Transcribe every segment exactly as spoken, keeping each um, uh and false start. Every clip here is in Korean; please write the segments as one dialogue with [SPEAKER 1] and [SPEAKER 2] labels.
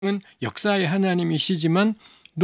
[SPEAKER 1] 은 역사의 하나님이시지만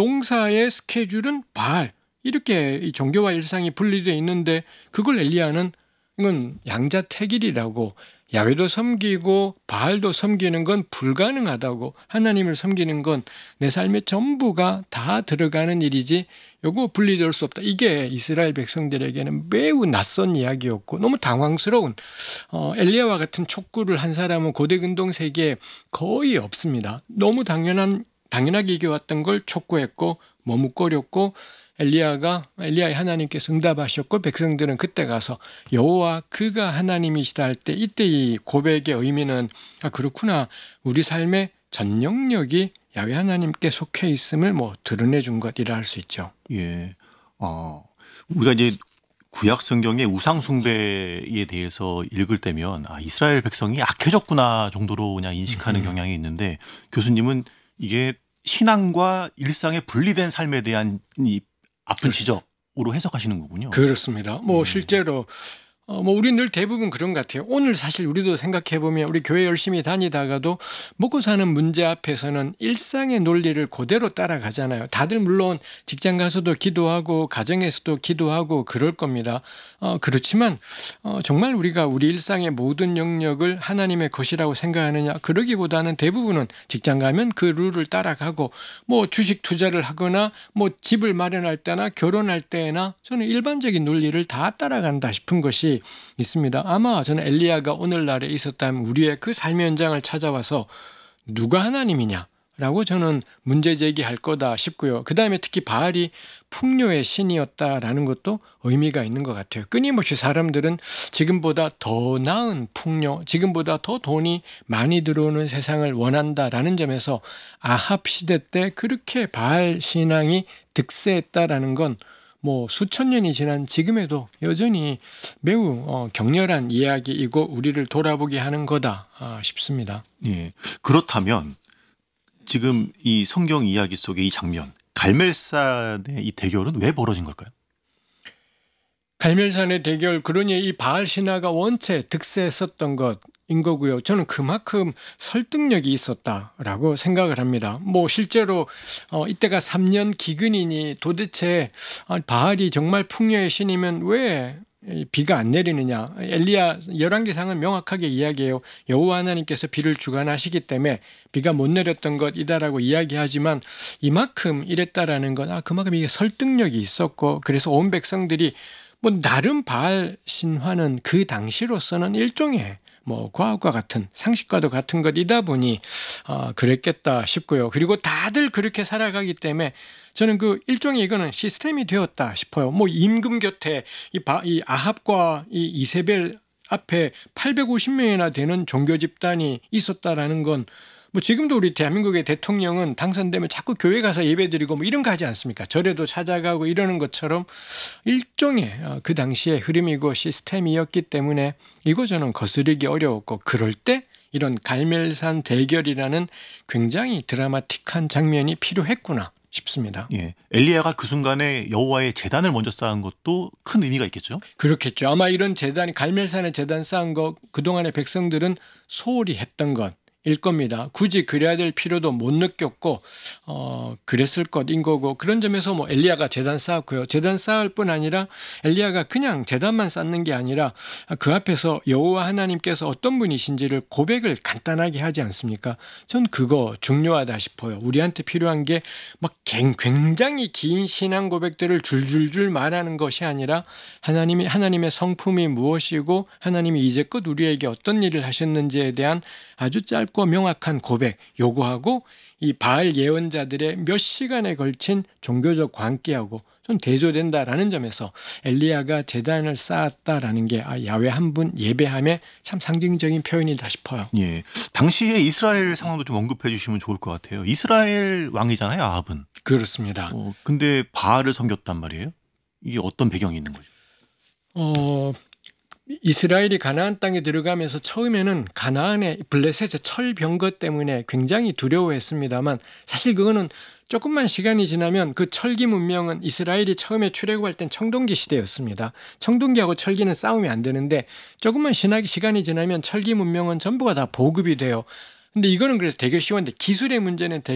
[SPEAKER 1] 농사의 스케줄은 바알, 이렇게 이 종교와 일상이 분리되어 있는데 그걸 엘리야는 이건 양자택일이라고, 야훼도 섬기고 바알도 섬기는 건 불가능하다고, 하나님을 섬기는 건 내 삶의 전부가 다 들어가는 일이지 요거 분리될 수 없다. 이게 이스라엘 백성들에게는 매우 낯선 이야기였고 너무 당황스러운, 어, 엘리야와 같은 촉구를 한 사람은 고대근동 세계에 거의 없습니다. 너무 당연한 당연하게 이겨왔던 걸 촉구했고 머뭇거렸고, 엘리야가 엘리야의 하나님께서 응답하셨고 백성들은 그때 가서 여호와 그가 하나님이시다 할 때, 이때 이 고백의 의미는 아 그렇구나, 우리 삶의 전 영역이 야훼 하나님께 속해 있음을 뭐 드러내 준 것이라 할 수 있죠.
[SPEAKER 2] 예. 어, 우리가 이제 구약 성경의 우상 숭배에 대해서 읽을 때면 아, 이스라엘 백성이 악해졌구나 정도로 그냥 인식하는
[SPEAKER 1] 음흠.
[SPEAKER 2] 경향이 있는데, 교수님은 이게 신앙과 일상의 분리된 삶에 대한 이 아픈 지적으로 해석하시는 거군요.
[SPEAKER 1] 그렇습니다. 뭐
[SPEAKER 2] 예.
[SPEAKER 1] 실제로 어, 뭐 우리 늘 대부분 그런 것 같아요. 오늘 사실 우리도 생각해 보면 우리 교회 열심히 다니다가도 먹고 사는 문제 앞에서는 일상의 논리를 그대로 따라가잖아요. 다들 물론 직장 가서도 기도하고 가정에서도 기도하고 그럴 겁니다. 어, 그렇지만 어, 정말 우리가 우리 일상의 모든 영역을 하나님의 것이라고 생각하느냐? 그러기보다는 대부분은 직장 가면 그 룰을 따라가고, 뭐 주식 투자를 하거나 뭐 집을 마련할 때나 결혼할 때나 저는 일반적인 논리를 다 따라간다 싶은 것이 있습니다. 아마 저는 엘리야가 오늘날에 있었다면 우리의 그 삶의 현장을 찾아와서 누가 하나님이냐 라고 저는 문제 제기할 거다 싶고요. 그 다음에 특히 바알이 풍요의 신이었다라는 것도 의미가 있는 것 같아요. 끊임없이 사람들은 지금보다 더 나은 풍요, 지금보다 더 돈이 많이 들어오는 세상을 원한다라는 점에서 아합 시대 때 그렇게 바알 신앙이 득세했다라는 건 뭐 수천 년이 지난 지금에도 여전히 매우 어, 격렬한 이야기이고 우리를 돌아보게 하는 거다 아, 싶습니다.
[SPEAKER 2] 예. 그렇다면 지금 이 성경 이야기 속의 이 장면, 갈멜산의 이 대결은 왜 벌어진 걸까요?
[SPEAKER 1] 갈멜산의 대결, 그러니 이 바알 신화가 원체 득세했었던 것인 거고요. 저는 그만큼 설득력이 있었다라고 생각을 합니다. 뭐 실제로 어, 이때가 삼 년 기근이니 도대체 아, 바알이 정말 풍요의 신이면 왜 비가 안 내리느냐? 엘리야 열왕기상은 명확하게 이야기해요. 여호와 하나님께서 비를 주관하시기 때문에 비가 못 내렸던 것이다라고 이야기하지만, 이만큼 이랬다라는 건 아, 그만큼 이게 설득력이 있었고, 그래서 온 백성들이 뭐 나름 바알 신화는 그 당시로서는 일종의 뭐 과학과 같은, 상식과도 같은 것이다 보니 아, 그랬겠다 싶고요. 그리고 다들 그렇게 살아가기 때문에 저는 그 일종의 이거는 시스템이 되었다 싶어요. 뭐 임금 곁에 이, 바, 이 아합과 이 이세벨 앞에 팔백오십 명이나 되는 종교 집단이 있었다라는 건, 뭐 지금도 우리 대한민국의 대통령은 당선되면 자꾸 교회 가서 예배드리고 뭐 이런 거 하지 않습니까? 절에도 찾아가고 이러는 것처럼 일종의 그 당시의 흐름이고 시스템이었기 때문에 이거 저는 거스르기 어려웠고, 그럴 때 이런 갈멜산 대결이라는 굉장히 드라마틱한 장면이 필요했구나 싶습니다.
[SPEAKER 2] 예. 엘리야가 그 순간에 여호와의 제단을 먼저 쌓은 것도 큰 의미가 있겠죠?
[SPEAKER 1] 그렇겠죠. 아마 이런 제단이, 갈멜산의 제단 쌓은 거 그동안의 백성들은 소홀히 했던 것 일 겁니다. 굳이 그래야 될 필요도 못 느꼈고 어, 그랬을 것인 거고, 그런 점에서 뭐 엘리야가 제단 쌓았고요. 제단 쌓을 뿐 아니라 엘리야가 그냥 제단만 쌓는 게 아니라 그 앞에서 여호와 하나님께서 어떤 분이신지를 고백을 간단하게 하지 않습니까? 전 그거 중요하다 싶어요. 우리한테 필요한 게 막 굉장히 긴 신앙 고백들을 줄줄줄 말하는 것이 아니라 하나님이, 하나님의 성품이 무엇이고 하나님이 이제껏 우리에게 어떤 일을 하셨는지에 대한 아주 짧고 명확한 고백 요구하고, 이 바알 예언자들의 몇 시간에 걸친 종교적 관계하고 좀 대조된다라는 점에서 엘리야가 제단을 쌓았다라는 게 아, 야훼 한 분 예배함의 참 상징적인 표현이다 싶어요.
[SPEAKER 2] 예. 당시에 이스라엘 상황도 좀 언급해 주시면 좋을 것 같아요. 이스라엘 왕이잖아요, 아합은.
[SPEAKER 1] 그렇습니다.
[SPEAKER 2] 어, 근데 바알을 섬겼단 말이에요. 이게 어떤 배경이 있는 거죠?
[SPEAKER 1] 어, 이스라엘이 가나안 땅에 들어가면서 처음에는 가나안의 블레셋의 철병거 때문에 굉장히 두려워했습니다만, 사실 그거는 조금만 시간이 지나면 그 철기 문명은, 이스라엘이 처음에 출애굽할 땐 청동기 시대였습니다. 청동기하고 철기는 싸우면 안 되는데 조금만 시간이 지나면 철기 문명은 전부가 다 보급이 돼요. 근데 이거는 그래서 되게 쉬운데 기술의 문제는 되게